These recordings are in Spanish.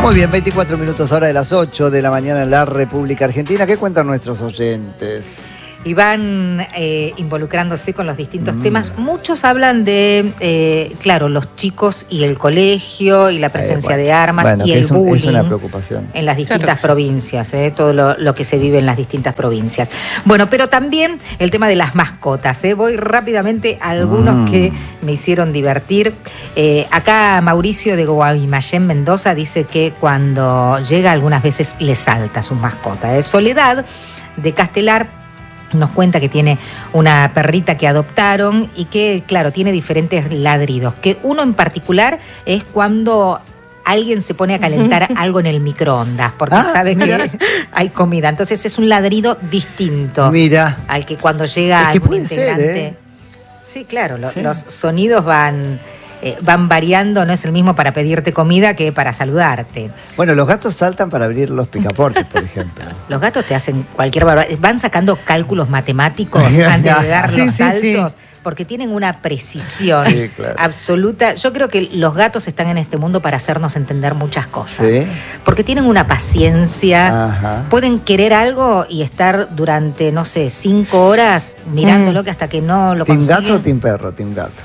Muy bien, 24 minutos ahora de las 8 de la mañana en la República Argentina. ¿Qué cuentan nuestros oyentes? Y van involucrándose con los distintos temas. Muchos hablan de, claro, los chicos y el colegio y la presencia de armas y el bullying. Es una preocupación. En las distintas provincias, todo lo que se vive en las distintas provincias. Bueno, pero también el tema de las mascotas. Voy rápidamente a algunos que me hicieron divertir. Acá Mauricio de Guaymallén, Mendoza, dice que cuando llega algunas veces le salta a sus mascotas. Soledad de Castelar nos cuenta que tiene una perrita que adoptaron y que, claro, tiene diferentes ladridos. Que uno en particular es cuando alguien se pone a calentar algo en el microondas, porque sabe que hay comida. Entonces es un ladrido distinto al que cuando llega algún integrante. Sí, claro, los sonidos van variando, no es el mismo para pedirte comida que para saludarte. Bueno, los gatos saltan para abrir los picaportes, por ejemplo. Los gatos te hacen cualquier barbaridad. Van sacando cálculos matemáticos antes de dar los saltos, porque tienen una precisión absoluta. Yo creo que los gatos están en este mundo para hacernos entender muchas cosas. Porque tienen una paciencia, pueden querer algo y estar durante, no sé, 5 horas mirándolo que hasta que no lo consiguen. ¿Team gato o team perro? Team gato.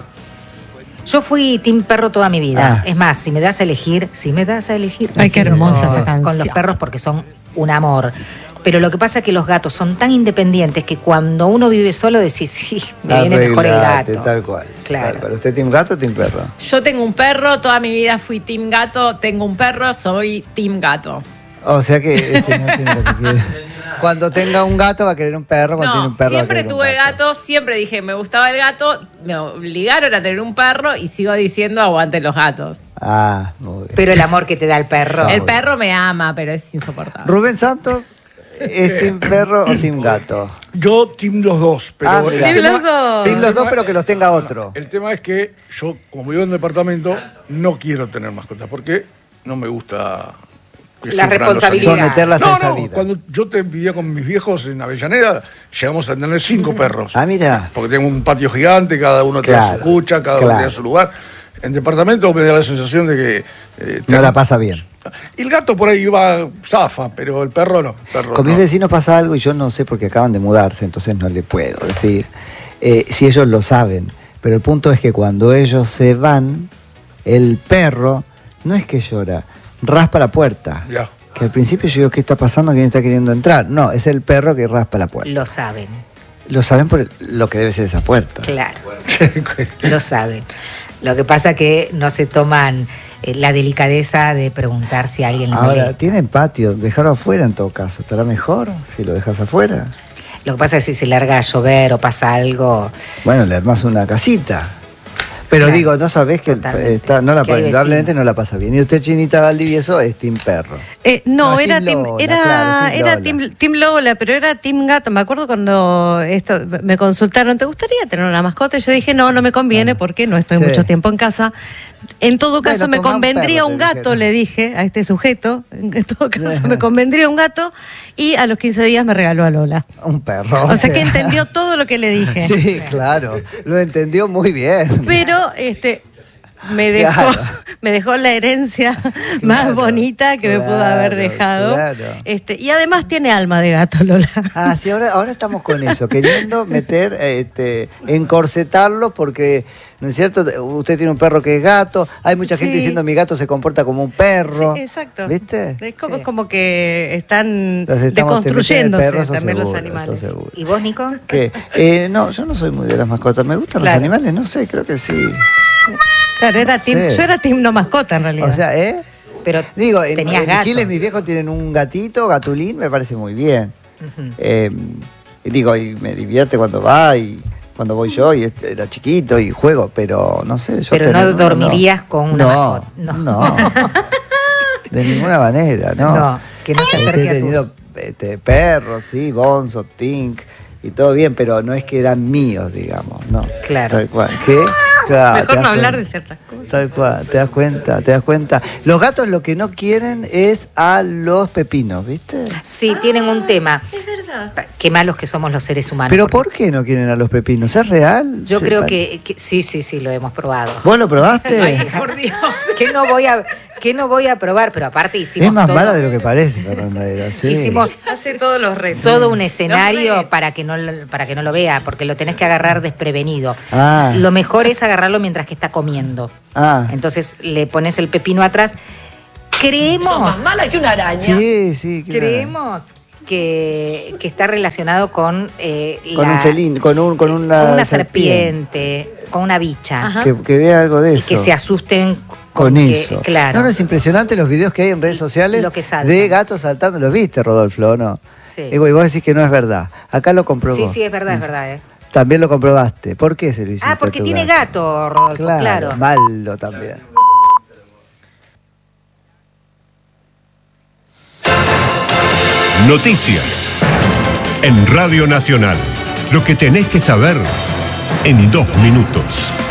Yo fui team perro toda mi vida. Es más, si me das a elegir. Ay, qué hermosa esa canción. Con los perros porque son un amor. Pero lo que pasa es que los gatos son tan independientes que cuando uno vive solo decís, sí, me viene mejor el gato. Tal cual. Claro. ¿Pero usted team gato o team perro? Yo tengo un perro, toda mi vida fui team gato, tengo un perro, soy team gato. O sea que no tiene lo que quiere. Cuando tenga un gato va a querer un perro, cuando tiene un perro siempre tuve gato, siempre dije, me gustaba el gato, me obligaron a tener un perro y sigo diciendo, aguante los gatos. Muy bien. Pero el amor que te da el perro. El perro me ama, pero es insoportable. Rubén Santos, ¿es team perro o team gato? Yo team los dos, pero team los dos, pero que los tenga otro. El tema es que yo, como vivo en un departamento, no quiero tener mascotas, porque no me gusta la responsabilidad. Someterlas a esa vida. Cuando yo vivía con mis viejos en Avellaneda, llegamos a tener 5 perros. Mira. Porque tengo un patio gigante, cada uno tiene su cucha, cada uno tiene su lugar. En departamento me da la sensación de que... no la pasa bien. Y el gato por ahí va zafa, pero el perro no. Con mis vecinos pasa algo y yo no sé porque acaban de mudarse, entonces no le puedo decir si ellos lo saben. Pero el punto es que cuando ellos se van, el perro no es que llora, raspa la puerta. Que al principio yo digo, ¿qué está pasando? ¿Quién está queriendo entrar? No, es el perro que raspa la puerta. Lo saben. Lo saben por lo que debe ser esa puerta. Claro. Lo saben. Lo que pasa es que no se toman la delicadeza de preguntar si alguien le molesta. Ahora, tienen patio, dejarlo afuera en todo caso. ¿Estará mejor si lo dejas afuera? Lo que pasa es que si se larga a llover o pasa algo... Bueno, le armas una casita. Pero digo, no sabés que indudablemente no la pasa bien. ¿Y usted, Chinita Valdivieso, es team perro? No, era team Lola, pero era team gato. Me acuerdo cuando me consultaron, ¿te gustaría tener una mascota? Y yo dije, no me conviene porque no estoy mucho tiempo en casa. En todo caso, me convendría un gato, le dije a este sujeto. En todo caso, me convendría un gato. Y a los 15 días me regaló a Lola. Un perro. O sea que entendió todo lo que le dije. Sí, claro. Lo entendió muy bien. Pero me dejó la herencia más bonita que me pudo haber dejado. Y además tiene alma de gato, Lola. Sí, ahora estamos con eso, queriendo meter, encorsetarlo porque, ¿no es cierto? Usted tiene un perro que es gato, hay mucha gente diciendo mi gato se comporta como un perro. Sí, exacto. ¿Viste? Es como que están deconstruyéndose también los animales. ¿Y vos, Nico? ¿Qué? No, yo no soy muy de las mascotas. ¿Me gustan los animales? No sé, creo que sí. Claro, yo era team no mascota en realidad. O sea, Pero digo, tenías en Giles mis viejos tienen un gatito, Gatulín, me parece muy bien. Y me divierte cuando va y cuando voy yo y era chiquito y juego, pero no sé. Pero no dormirías con una mascota. No. De ninguna manera, ¿no? No, que no se acerque a tus... He tenido perros, sí, Bonzo, Tink y todo bien, pero no es que eran míos, digamos, ¿no? Claro. Tal cual. ¿Qué? Claro, mejor no hablar de ciertas cosas. Tal cual, te das cuenta. Los gatos lo que no quieren es a los pepinos, ¿viste? Sí, tienen un tema. Es verdad. Qué malos que somos los seres humanos. ¿Pero por qué no quieren a los pepinos? ¿Es real? Yo creo que sí, lo hemos probado. ¿Vos lo probaste? Ay, por Dios. ¿Qué no voy a probar? Pero aparte hicimos es más mala de lo que parece, Fernanda. Sí. Hicimos hace todos los retos. todo un escenario para que no lo vea, porque lo tenés que agarrar desprevenido. Ah. Lo mejor es agarrarlo mientras que está comiendo. Ah. Entonces le pones el pepino atrás. Creemos. Sos más mala que una araña. Sí, claro. Creemos que está relacionado con con un felín, con una serpiente, con una bicha. Que vea algo de eso. Y que se asusten con eso. Claro. No, es impresionante los videos que hay en redes sociales lo que de gatos saltando. ¿Los viste, Rodolfo, o no? Sí. Y vos decís que no es verdad. Acá lo comprobó. Sí, es verdad, es verdad. También lo comprobaste. ¿Por qué se lo hiciste? Porque tiene gato, Rodolfo, claro. Malo también. Noticias en Radio Nacional. Lo que tenés que saber en 2 minutos.